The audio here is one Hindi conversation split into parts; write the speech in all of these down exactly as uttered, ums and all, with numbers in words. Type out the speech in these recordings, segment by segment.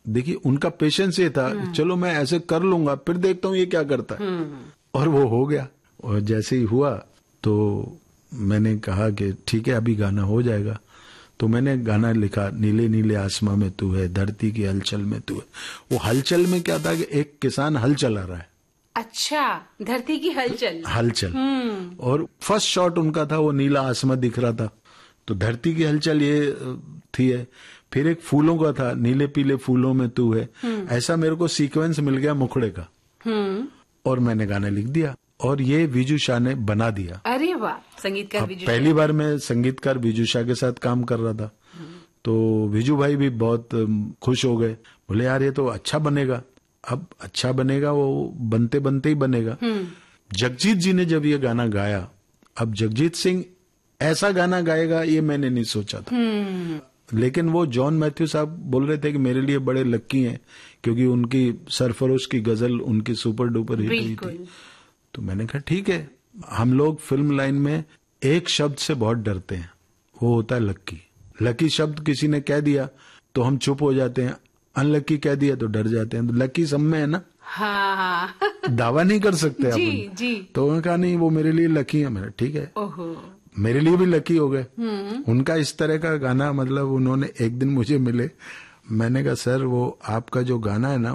देखिए उनका पेशेंस ये था, चलो मैं ऐसे कर लूंगा, फिर देखता हूँ ये क्या करता है, और वो हो गया। और जैसे ही हुआ तो मैंने कहा कि ठीक है अभी गाना हो जाएगा। तो मैंने गाना लिखा, नीले नीले आसमां में तू है, धरती की हलचल में तू है। वो हलचल में क्या था कि एक किसान हल चला रहा है। अच्छा, धरती की हलचल हलचल और फर्स्ट शॉट उनका था, वो नीला आसमां दिख रहा था, तो धरती की हलचल ये थी है। फिर एक फूलों का था, नीले पीले फूलों में तू है। ऐसा मेरे को सीक्वेंस मिल गया मुखड़े का, और मैंने गाना लिख दिया, और ये विजू शाह ने बना दिया। अरे वाह, संगीतकार विजू शाह। पहली बार मैं संगीतकार विजू शाह के साथ काम कर रहा था, तो विजू भाई भी बहुत खुश हो गए, बोले यार ये तो अच्छा बनेगा। अब अच्छा बनेगा वो बनते बनते ही बनेगा। जगजीत जी ने जब ये गाना गाया, अब जगजीत सिंह ऐसा गाना गाएगा ये मैंने नहीं सोचा था, लेकिन वो जॉन मैथ्यू साहब बोल रहे थे कि मेरे लिए बड़े लक्की हैं, क्योंकि उनकी सरफरोश की गजल उनकी सुपर डुपर हिट हुई थी। तो मैंने कहा ठीक है, हम लोग फिल्म लाइन में एक शब्द से बहुत डरते हैं, वो होता है लक्की। लकी शब्द किसी ने कह दिया तो हम चुप हो जाते हैं, अनलकी कह दिया तो डर जाते हैं। तो लकी सब में है ना, हाँ दावा नहीं कर सकते जी, अपन। जी। तो उन्होंने कहा नहीं वो मेरे लिए लकी है। मैंने ठीक है, ओहो, मेरे लिए भी लकी हो गए। उनका इस तरह का गाना, मतलब उन्होंने एक दिन मुझे मिले, मैंने कहा सर वो आपका जो गाना है ना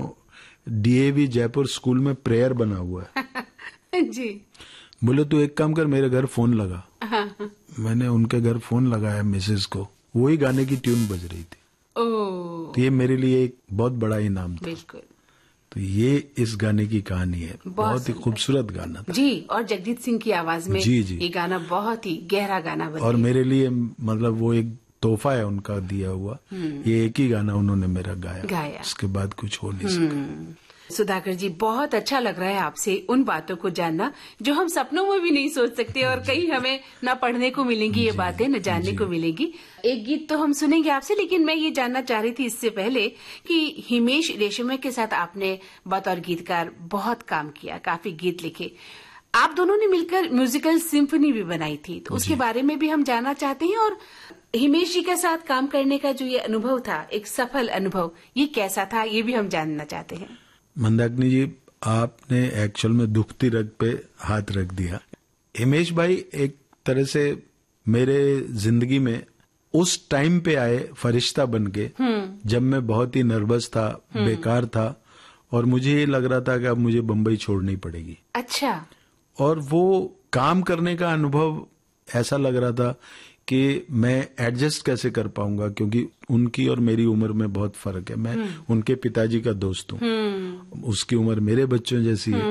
डीएवी जयपुर स्कूल में प्रेयर बना हुआ है। जी। बोले तू एक काम कर, मेरे घर फोन लगा। हाँ। मैंने उनके घर फोन लगाया मिसेस को, वही गाने की ट्यून बज रही थी। ओह, तो ये मेरे लिए एक बहुत बड़ा इनाम था। बिल्कुल। तो ये इस गाने की कहानी है, बहुत ही खूबसूरत गाना था जी, और जगजीत सिंह की आवाज में जी जी ये गाना बहुत ही गहरा गाना बना। और मेरे लिए मतलब वो एक तोहफा है उनका दिया हुआ। ये एक ही गाना उन्होंने मेरा गाया, गाया। उसके बाद कुछ हो नहीं सका। सुधाकर जी, बहुत अच्छा लग रहा है आपसे उन बातों को जानना जो हम सपनों में भी नहीं सोच सकते, और कहीं हमें न पढ़ने को मिलेंगी ये बातें, न जानने को मिलेगी। एक गीत तो हम सुनेंगे आपसे, लेकिन मैं ये जानना चाह रही थी इससे पहले कि हिमेश रेशमिया के साथ आपने बतौर गीतकार बहुत काम किया, काफी गीत लिखे। आप दोनों ने मिलकर म्यूजिकल सिम्फनी भी बनाई थी, तो उसके बारे में भी हम जानना चाहते हैं। और हिमेश जी के साथ काम करने का जो ये अनुभव था, एक सफल अनुभव, ये कैसा था, ये भी हम जानना चाहते हैं। मंदाकिनी जी, आपने एक्चुअल में दुखती रग पे हाथ रख दिया। हिमेश भाई एक तरह से मेरे जिंदगी में उस टाइम पे आए फरिश्ता बन के, जब मैं बहुत ही नर्वस था, बेकार था, और मुझे ये लग रहा था कि अब मुझे बम्बई छोड़नी पड़ेगी। अच्छा। और वो काम करने का अनुभव ऐसा लग रहा था कि मैं एडजस्ट कैसे कर पाऊंगा, क्योंकि उनकी और मेरी उम्र में बहुत फर्क है। मैं उनके पिताजी का दोस्त हूँ, उसकी उम्र मेरे बच्चों जैसी है।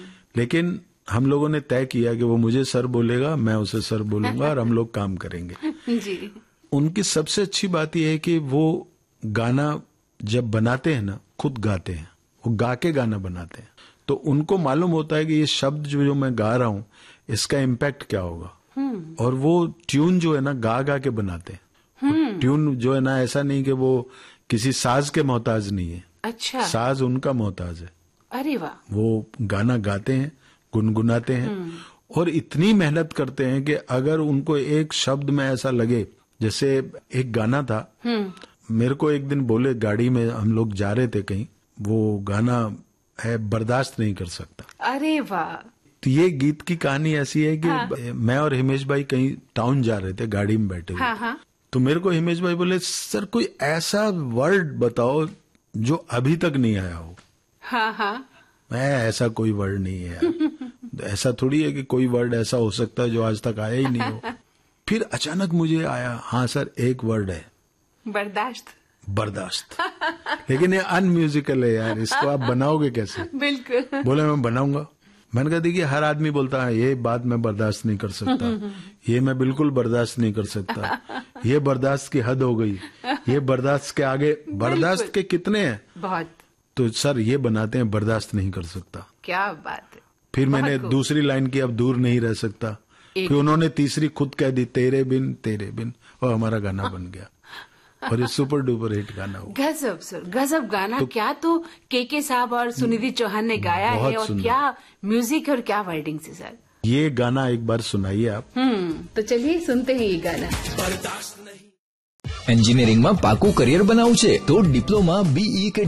लेकिन हम लोगों ने तय किया कि वो मुझे सर बोलेगा, मैं उसे सर बोलूंगा, और हम लोग काम करेंगे। जी। उनकी सबसे अच्छी बात यह है कि वो गाना जब बनाते हैं ना, खुद गाते हैं, वो गा के गाना बनाते हैं। तो उनको मालूम होता है कि ये शब्द जो जो मैं गा रहा हूँ इसका इम्पैक्ट क्या होगा, और वो ट्यून जो है ना गा गा के बनाते हैं। ट्यून जो है ना ऐसा नहीं कि वो किसी साज के मोहताज नहीं है। अच्छा। साज उनका मोहताज है। अरे वाह। वो गाना गाते हैं, गुनगुनाते हैं, और इतनी मेहनत करते हैं कि अगर उनको एक शब्द में ऐसा लगे, जैसे एक गाना था, मेरे को एक दिन बोले, गाड़ी में हम लोग जा रहे थे कहीं, वो गाना है बर्दाश्त नहीं कर सकता। अरे वाह। तो ये गीत की कहानी ऐसी है कि हाँ। मैं और हिमेश भाई कहीं टाउन जा रहे थे, गाड़ी में बैठे हुए। हाँ हाँ। तो मेरे को हिमेश भाई बोले, सर कोई ऐसा वर्ड बताओ जो अभी तक नहीं आया हो। हाँ हाँ। मैं ऐसा कोई वर्ड नहीं है यार। ऐसा थोड़ी है कि कोई वर्ड ऐसा हो सकता है जो आज तक आया ही नहीं हो। फिर अचानक मुझे आया, हाँ सर एक वर्ड है, बर्दाश्त। बर्दाश्त। लेकिन ये अनम्यूजिकल है यार, इसको आप बनाओगे कैसे? बिल्कुल। बोले मैं बनाऊंगा। मैंने कहा देखिए हर आदमी बोलता है ये बात मैं बर्दाश्त नहीं कर सकता, ये मैं बिल्कुल बर्दाश्त नहीं कर सकता, ये बर्दाश्त की हद हो गई, ये बर्दाश्त के आगे, बर्दाश्त के कितने हैं? बहुत। तो सर ये बनाते हैं बर्दाश्त नहीं कर सकता। क्या बात है। फिर मैंने दूसरी लाइन की, अब दूर नहीं रह सकता। फिर उन्होंने तीसरी खुद कह दी, तेरे बिन तेरे बिन, और हमारा गाना बन गया, और ये सुपर डुपर हिट गाना हुआ। गजब सर, गजब गाना। तो क्या तो केके साहब और सुनिधि चौहान ने गाया है, और क्या म्यूजिक और क्या वर्डिंग से सर। ये गाना एक बार सुनाइए आप। हम्म तो चलिए सुनते हैं ये गाना। एंजिनियरिंग में पाकू करियर बनावू छे तो डिप्लोमा बीई के